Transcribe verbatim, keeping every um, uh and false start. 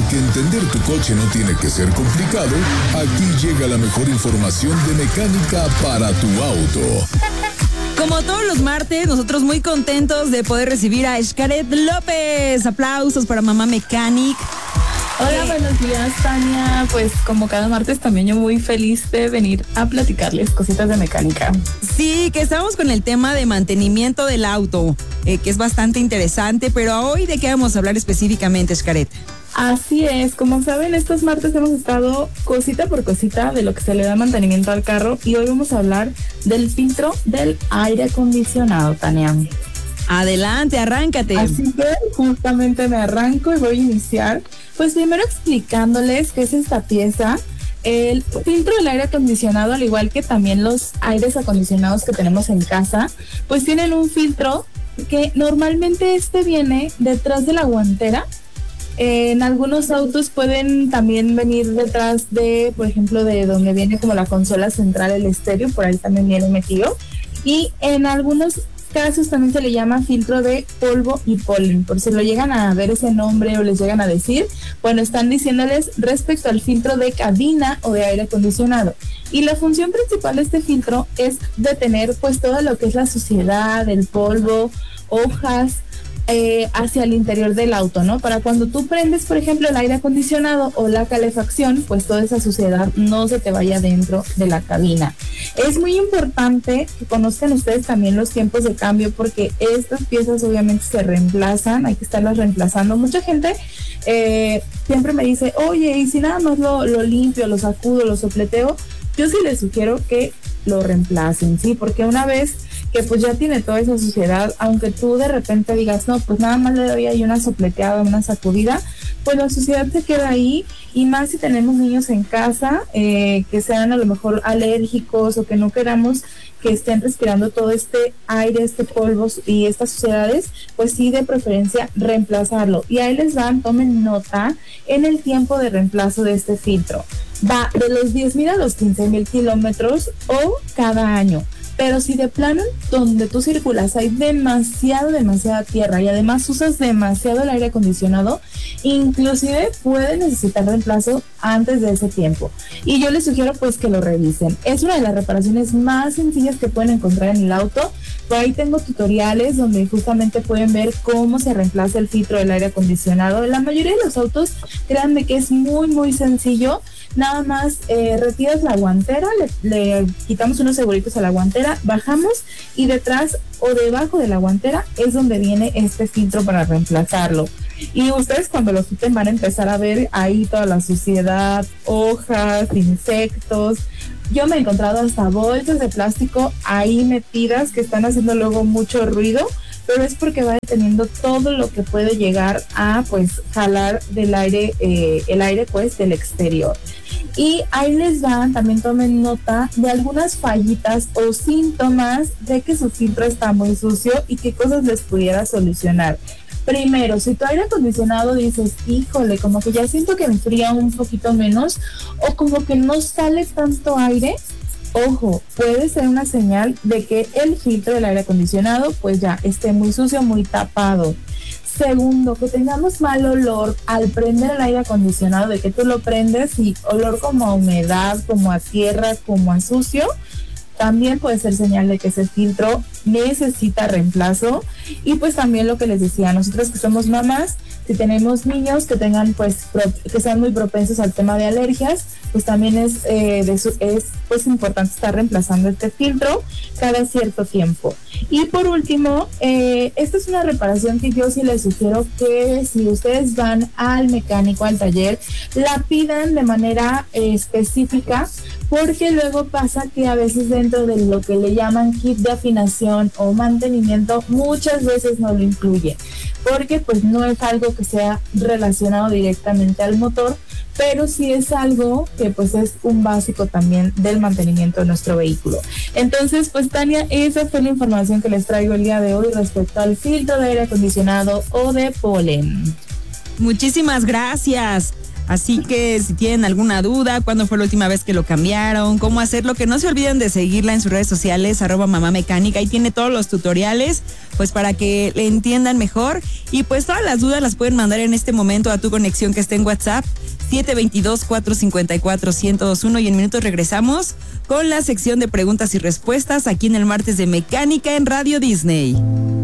Porque entender tu coche no tiene que ser complicado, aquí llega la mejor información de mecánica para tu auto. Como todos los martes, nosotros muy contentos de poder recibir a Xcaret López. Aplausos para Mamá Mechanic. Hola, buenos días, Tania. Pues como cada martes también yo muy feliz de venir a platicarles cositas de mecánica. Sí, que estamos con el tema de mantenimiento del auto, eh, que es bastante interesante, pero hoy ¿de qué vamos a hablar específicamente, Xcaret? Así es, como saben, estos martes hemos estado cosita por cosita de lo que se le da mantenimiento al carro y hoy vamos a hablar del filtro del aire acondicionado, Tania. Adelante, arráncate. Así que justamente me arranco y voy a iniciar, pues primero explicándoles qué es esta pieza. El filtro del aire acondicionado, al igual que también los aires acondicionados que tenemos en casa, pues tienen un filtro que normalmente este viene detrás de la guantera. En algunos autos pueden también venir detrás de, por ejemplo, de donde viene como la consola central, el estéreo, por ahí también viene metido. Y en algunos casos también se le llama filtro de polvo y polen, por si lo llegan a ver ese nombre o les llegan a decir, bueno, están diciéndoles respecto al filtro de cabina o de aire acondicionado. Y la función principal de este filtro es detener pues todo lo que es la suciedad, el polvo, hojas, Eh, hacia el interior del auto, ¿no? Para cuando tú prendes, por ejemplo, el aire acondicionado o la calefacción, pues toda esa suciedad no se te vaya dentro de la cabina. Es muy importante que conozcan ustedes también los tiempos de cambio porque estas piezas obviamente se reemplazan, hay que estarlas reemplazando. Mucha gente eh, siempre me dice, oye, y si nada más lo, lo limpio, lo sacudo, lo sopleteo, yo sí les sugiero que lo reemplacen, ¿sí? Porque una vez que pues ya tiene toda esa suciedad, aunque tú de repente digas, no, pues nada más le doy ahí una sopleteada, una sacudida, pues la suciedad se queda ahí, y más si tenemos niños en casa, eh, que sean a lo mejor alérgicos o que no queramos que estén respirando todo este aire, este polvo y estas suciedades, pues sí, de preferencia reemplazarlo. Y ahí les dan, tomen nota en el tiempo de reemplazo de este filtro. Va de los diez mil a los quince mil kilómetros o cada año. Pero si de plano donde tú circulas hay demasiado, demasiada tierra y además usas demasiado el aire acondicionado, inclusive puede necesitar reemplazo antes de ese tiempo. Y yo les sugiero pues que lo revisen. Es una de las reparaciones más sencillas que pueden encontrar en el auto. Por ahí tengo tutoriales donde justamente pueden ver cómo se reemplaza el filtro del aire acondicionado. En la mayoría de los autos, créanme que es muy, muy sencillo. Nada más eh, retiras la guantera, le, le quitamos unos seguritos a la guantera, bajamos y detrás o debajo de la guantera es donde viene este filtro para reemplazarlo. Y ustedes cuando lo quiten van a empezar a ver ahí toda la suciedad, hojas, insectos. Yo me he encontrado hasta bolsas de plástico ahí metidas que están haciendo luego mucho ruido, pero es porque va deteniendo todo lo que puede llegar a pues jalar del aire, eh, el aire pues del exterior. Y ahí les dan, también tomen nota de algunas fallitas o síntomas de que su filtro está muy sucio y qué cosas les pudiera solucionar. Primero, si tu aire acondicionado dices, híjole, como que ya siento que enfría un poquito menos o como que no sale tanto aire, ojo, puede ser una señal de que el filtro del aire acondicionado pues ya esté muy sucio, muy tapado. Segundo, que tengamos mal olor al prender el aire acondicionado, de que tú lo prendes y olor como a humedad, como a tierra, como a sucio, también puede ser señal de que ese filtro necesita reemplazo. Y pues también lo que les decía, nosotros que somos mamás, si tenemos niños que tengan pues pro, que sean muy propensos al tema de alergias, pues también es, eh, de su, es pues importante estar reemplazando este filtro cada cierto tiempo. Y por último, eh, esta es una reparación que yo sí les sugiero que si ustedes van al mecánico, al taller, la pidan de manera eh, específica, porque luego pasa que a veces dentro de lo que le llaman kit de afinación o mantenimiento, muchas veces no lo incluye, porque pues no es algo que sea relacionado directamente al motor, pero sí es algo que pues es un básico también del mantenimiento de nuestro vehículo. Entonces, pues Tania, esa fue la información que les traigo el día de hoy respecto al filtro de aire acondicionado o de polen. Muchísimas gracias. Así que si tienen alguna duda, cuándo fue la última vez que lo cambiaron, cómo hacerlo, que no se olviden de seguirla en sus redes sociales, arroba mamá mecánica. Ahí tiene todos los tutoriales, pues para que le entiendan mejor. Y pues todas las dudas las pueden mandar en este momento a tu conexión que esté en WhatsApp, siete dos dos, cuatro cinco cuatro, uno cero dos uno. Y en minutos regresamos con la sección de preguntas y respuestas aquí en el Martes de Mecánica en Radio Disney.